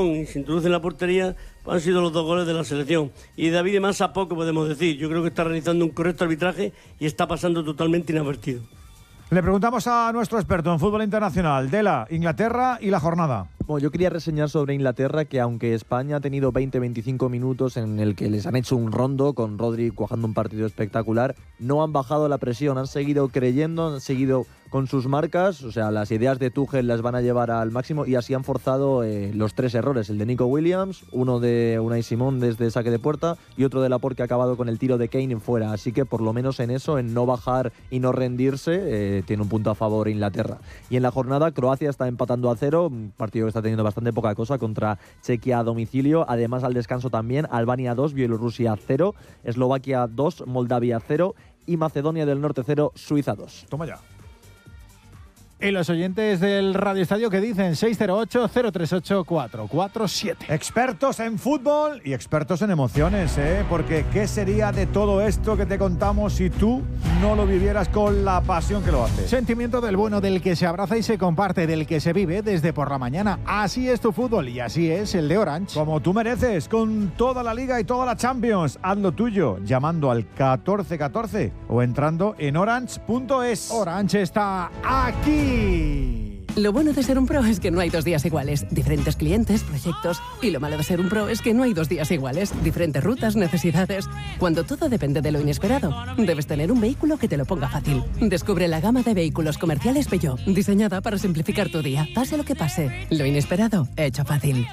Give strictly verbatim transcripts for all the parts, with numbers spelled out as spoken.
balón y se introduce en la portería, han sido los dos goles de la selección. Y David de Massa poco podemos decir. Yo creo que está realizando un correcto arbitraje y está pasando totalmente inadvertido. Le preguntamos a nuestro experto en fútbol internacional, Dela, Inglaterra y la jornada. Bueno, yo quería reseñar sobre Inglaterra que aunque España ha tenido veinte a veinticinco minutos en el que les han hecho un rondo con Rodri cuajando un partido espectacular, no han bajado la presión, han seguido creyendo, han seguido con sus marcas, o sea, las ideas de Tuchel las van a llevar al máximo y así han forzado eh, los tres errores, el de Nico Williams, uno de Unai Simón desde saque de puerta y otro de Laporte que ha acabado con el tiro de Kane en fuera, así que por lo menos en eso, en no bajar y no rendirse, eh, tiene un punto a favor Inglaterra. Y en la jornada Croacia está empatando a cero, un partido que está teniendo bastante poca cosa contra Chequia a domicilio, además al descanso también Albania dos, Bielorrusia cero, Eslovaquia dos, Moldavia cero y Macedonia del Norte cero, Suiza dos. Toma ya. Y los oyentes del Radio Estadio que dicen seis cero ocho, cero tres ocho, cuatro cuatro siete. Expertos en fútbol y expertos en emociones, ¿eh? Porque ¿qué sería de todo esto que te contamos si tú no lo vivieras con la pasión que lo haces? Sentimiento del bueno, del que se abraza y se comparte, del que se vive desde por la mañana. Así es tu fútbol y así es el de Orange. Como tú mereces, con toda la Liga y toda la Champions. Haz lo tuyo llamando al catorce catorce o entrando en orange punto es. Orange está aquí. Lo bueno de ser un pro es que no hay dos días iguales. Diferentes clientes, proyectos. Y lo malo de ser un pro es que no hay dos días iguales. Diferentes rutas, necesidades. Cuando todo depende de lo inesperado, debes tener un vehículo que te lo ponga fácil. Descubre la gama de vehículos comerciales Peugeot, diseñada para simplificar tu día. Pase lo que pase, lo inesperado, hecho fácil.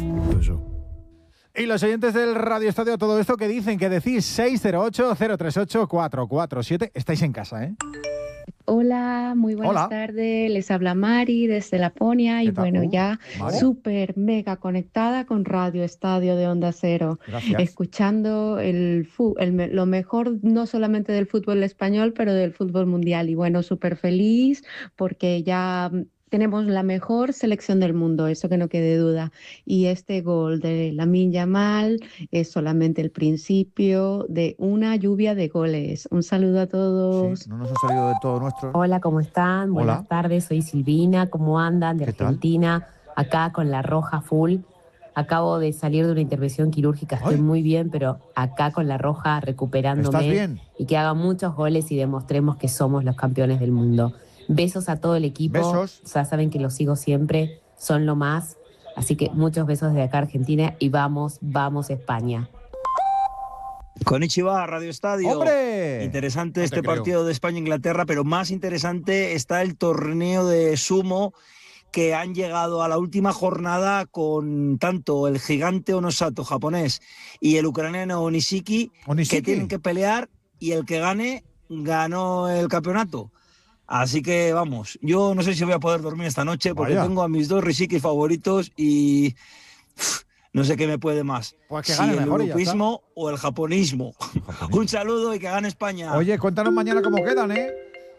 Y los oyentes del Radio Estadio, todo esto que dicen, que decís seis cero ocho, cero tres ocho, cuatro cuatro siete. Estáis en casa, ¿eh? Hola, muy buenas Hola. tardes. Les habla Mari desde Laponia y ¿Qué tal? bueno, Uh, ya Mari. súper mega conectada con Radio Estadio de Onda Cero, Gracias. escuchando el, fu- el me- lo mejor no solamente del fútbol español, pero del fútbol mundial. Y bueno, súper feliz porque ya mm, tenemos la mejor selección del mundo, eso que no quede duda. Y este gol de Lamine Yamal es solamente el principio de una lluvia de goles. Un saludo a todos. Sí, no nos ha salido de todo nuestro. Hola, ¿cómo están? Hola. Buenas tardes, soy Silvina. ¿Cómo andan? De ¿Qué tal? Argentina, acá con la roja full. Acabo de salir de una intervención quirúrgica, estoy Ay. muy bien, pero acá con la roja recuperándome. ¿Estás bien? Y que hagan muchos goles y demostremos que somos los campeones del mundo. Besos a todo el equipo. Besos. Ya saben que los sigo siempre, son lo más. Así que muchos besos desde acá Argentina y vamos, vamos España. Konnichiwa, Radio Estadio. ¡Hombre! Interesante No te este creo. partido de España-Inglaterra, pero más interesante está el torneo de sumo que han llegado a la última jornada con tanto el gigante Onosato japonés y el ucraniano Onishiki, Onishiki. que tienen que pelear y el que gane ganó el campeonato. Así que vamos, yo no sé si voy a poder dormir esta noche porque Vaya. tengo a mis dos Rishiki favoritos y uf, no sé qué me puede más. Pues que si gane el mejor y ya está. europeísmo o el japonismo. Un saludo y que gane España. Oye, cuéntanos mañana cómo quedan, ¿eh?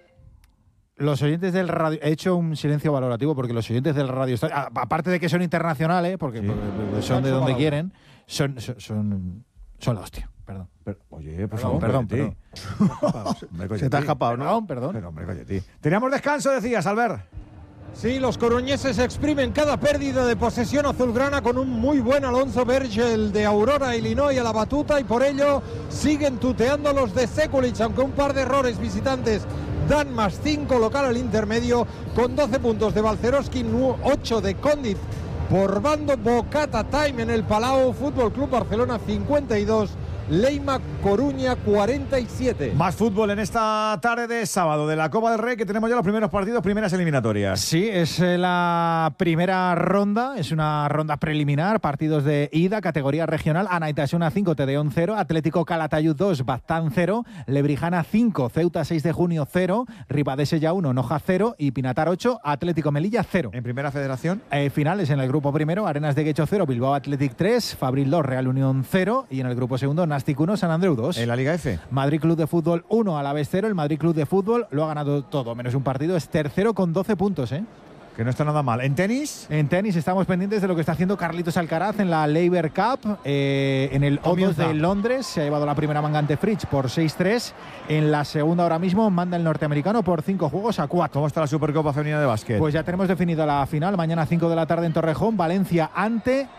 Los oyentes del radio... He hecho un silencio valorativo porque los oyentes del Radio Estadio, a- aparte de que son internacionales, porque, Sí. porque son de Son donde malos. quieren, son, son, son, son la hostia. Perdón. Pero, oye, por Perdón, favor, perdón, Coyetti. Hombre, Coyetti. Se te ha escapado, ¿no? Perdón, perdón. Pero, hombre, Coyetti. Teníamos descanso, decías, Albert. Sí, los coruñeses exprimen cada pérdida de posesión azulgrana con un muy buen Alonso Vergel de Aurora, Illinois a la batuta y por ello siguen tuteando los de Sekulic, aunque un par de errores visitantes dan más cinco local al intermedio con doce puntos de Balcerowski, ocho de Condit por bando. Bocata time en el Palau, Fútbol Club Barcelona cincuenta y dos, Leima Coruña cuarenta y siete. Más fútbol en esta tarde de sábado de la Copa del Rey, que tenemos ya los primeros partidos, primeras eliminatorias. Sí, es eh, la primera ronda, es una ronda preliminar, partidos de ida, categoría regional, Anaitasuna cinco, Tedeón cero, Atlético Calatayud dos, Baztán cero, Lebrijana cinco, Ceuta seis de junio cero, Ribadesella uno, Noja cero y Pinatar ocho, Atlético Melilla cero. En primera federación. Eh, finales en el grupo primero, Arenas de Guecho cero, Bilbao Athletic tres, Fabril dos, Real Unión cero y en el grupo segundo, Nastic uno, San Andreu dos. En la Liga F. Madrid Club de Fútbol uno, Alavés cero, el Madrid Club de Fútbol lo ha ganado todo, menos un partido, es tercero con doce puntos, ¿eh? Que no está nada mal. ¿En tenis? En tenis estamos pendientes de lo que está haciendo Carlitos Alcaraz en la Laver Cup, eh, en el O dos Comienza. de Londres, se ha llevado la primera manga ante Fritz por seis tres, en la segunda ahora mismo manda el norteamericano por cinco juegos a cuatro. ¿Cómo está la Supercopa Femenina de Básquet? Pues ya tenemos definida la final, mañana cinco de la tarde en Torrejón, Valencia ante